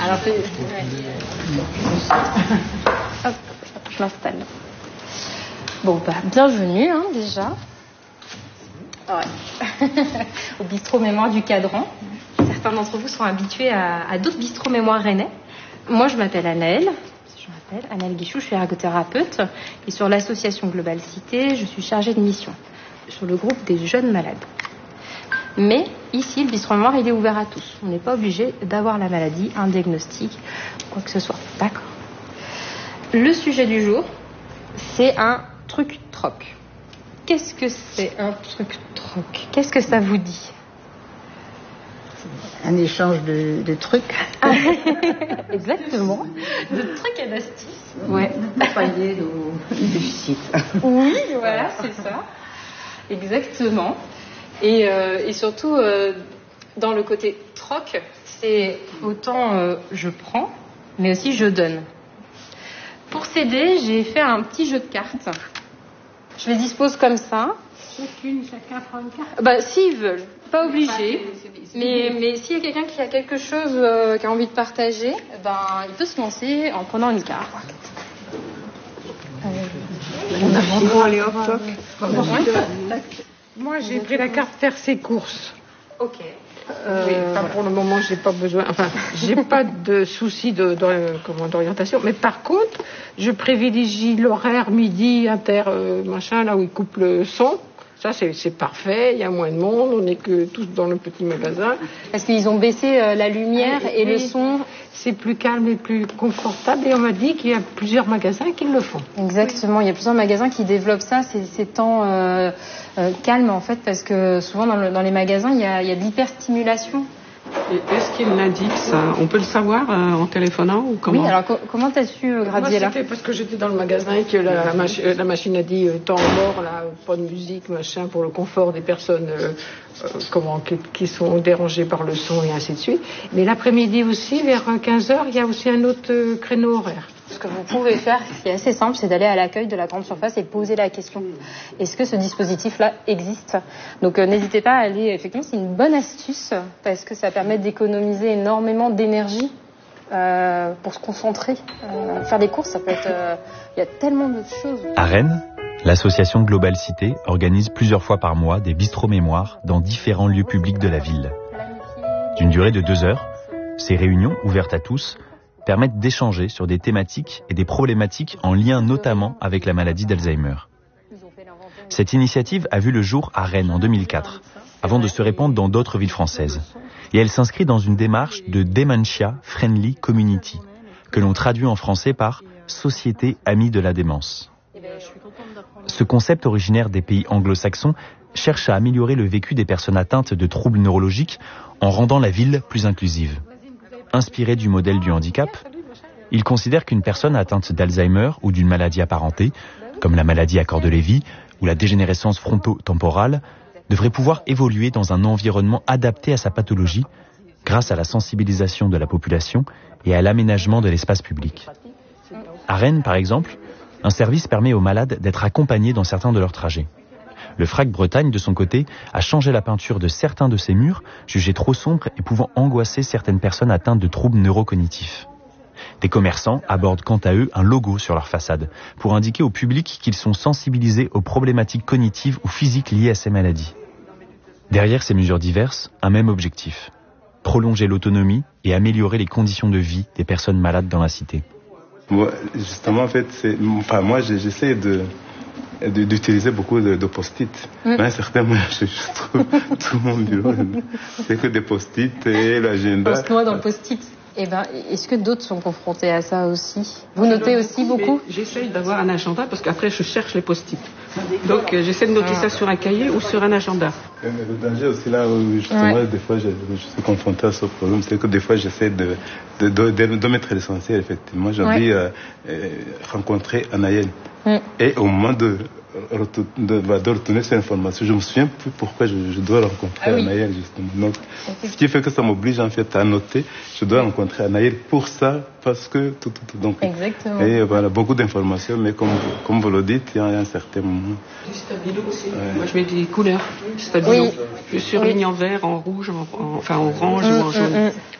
Alors, hop, je m'installe. Bon, bienvenue, déjà. Ouais. Au bistrot mémoire du Cadran. Certains d'entre vous sont habitués à d'autres bistrots mémoire rennais. Moi, je m'appelle Anaëlle. Anaëlle Guichou, je suis ergothérapeute. Et sur l'association Global Cité, je suis chargée de mission sur le groupe des jeunes malades. Mais ici, le bistrot mémoire, il est ouvert à tous. On n'est pas obligé d'avoir la maladie, un diagnostic, quoi que ce soit. D'accord. Le sujet du jour, c'est un truc troc. Qu'est-ce que c'est un truc troc? Qu'est-ce que ça vous dit? Un échange de trucs. Exactement. De trucs et d'astuces. Ouais. Pour pallier nos déficits. Oui, voilà, c'est ça. Exactement. Et surtout, dans le côté troc, c'est autant je prends, mais aussi je donne. Pour s'aider, j'ai fait un petit jeu de cartes. Je les dispose comme ça. Chacun prend une carte. S'ils veulent, pas obligé. Mais s'il y a quelqu'un qui a quelque chose qui a envie de partager, il peut se lancer en prenant une carte. Moi, j'ai pris la carte faire ses courses. Ok. Pour le moment, j'ai pas besoin. J'ai pas de souci d'orientation. Mais par contre, je privilégie l'horaire midi inter là où ils coupent le son. Ça, c'est parfait. Il y a moins de monde. On n'est que tous dans le petit magasin. Parce qu'ils ont baissé la lumière et le son. C'est plus calme et plus confortable. Et on m'a dit qu'il y a plusieurs magasins qui le font. Exactement. Il y a plusieurs magasins qui développent ça, ces temps calmes, en fait, parce que souvent, dans les magasins, il y a de l'hyperstimulation. Et est-ce qu'il l'indique, ça? On peut le savoir en téléphonant ou comment? Oui, alors comment t'as su, Graziella? Moi, c'était parce que j'étais dans le magasin et que la machine a dit temps mort, là, pas de musique, machin, pour le confort des personnes qui sont dérangées par le son et ainsi de suite. Mais l'après-midi aussi, vers 15h, il y a aussi un autre créneau horaire. Ce que vous pouvez faire, ce qui est assez simple, c'est d'aller à l'accueil de la grande surface et poser la question. Est-ce que ce dispositif-là existe? Donc n'hésitez pas à aller, effectivement, c'est une bonne astuce parce que ça permet d'économiser énormément d'énergie pour se concentrer. Faire des courses, ça peut être... Il y a tellement de choses. À Rennes, l'association Global Cité organise plusieurs fois par mois des bistrots mémoire dans différents lieux publics de la ville. D'une durée de 2 heures, ces réunions, ouvertes à tous, permettent d'échanger sur des thématiques et des problématiques en lien notamment avec la maladie d'Alzheimer. Cette initiative a vu le jour à Rennes en 2004, avant de se répandre dans d'autres villes françaises. Et elle s'inscrit dans une démarche de Dementia Friendly Community, que l'on traduit en français par « Société amie de la démence ». Ce concept originaire des pays anglo-saxons cherche à améliorer le vécu des personnes atteintes de troubles neurologiques en rendant la ville plus inclusive. Inspiré du modèle du handicap, il considère qu'une personne atteinte d'Alzheimer ou d'une maladie apparentée, comme la maladie à corps de Lévy ou la dégénérescence frontotemporale, devrait pouvoir évoluer dans un environnement adapté à sa pathologie grâce à la sensibilisation de la population et à l'aménagement de l'espace public. À Rennes, par exemple, un service permet aux malades d'être accompagnés dans certains de leurs trajets. Le FRAC Bretagne, de son côté, a changé la peinture de certains de ses murs, jugés trop sombres et pouvant angoisser certaines personnes atteintes de troubles neurocognitifs. Des commerçants abordent quant à eux un logo sur leur façade, pour indiquer au public qu'ils sont sensibilisés aux problématiques cognitives ou physiques liées à ces maladies. Derrière ces mesures diverses, un même objectif: prolonger l'autonomie et améliorer les conditions de vie des personnes malades dans la cité. Moi, justement, en fait, moi, j'essaie d'utiliser beaucoup de post-it. À un certain moment, je trouve tout mon bureau, c'est que des post-it et l'agenda. Poste-moi dans le post-it. Est-ce que d'autres sont confrontés à ça aussi? Vous notez aussi beaucoup? J'essaye d'avoir un agenda parce qu'après je cherche les post-it. Donc j'essaie de noter ça sur un cahier ou sur un agenda. Le danger aussi là où justement des fois je suis confronté à ce problème, c'est que des fois j'essaie de mettre l'essentiel effectivement. J'ai envie de rencontrer Anaëlle. Et au moment de retourner cette information, je me souviens plus pourquoi je dois rencontrer Anaëlle justement. Donc, ce qui fait que ça m'oblige en fait à noter, je dois rencontrer Anaëlle pour ça, parce que tout. Donc, exactement. Et voilà, beaucoup d'informations, mais comme vous le dites, il y a un certain moment. Du stabilo aussi. Moi je mets des couleurs. Stabilo. Je surligne en vert, en rouge, en orange ou en jaune.